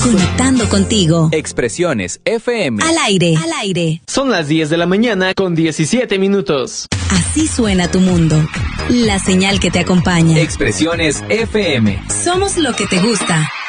Conectando contigo. Expresiones FM. Al aire. Al aire. Son las 10 de la mañana con 17 minutos. Así suena tu mundo. La señal que te acompaña. Expresiones FM. Somos lo que te gusta.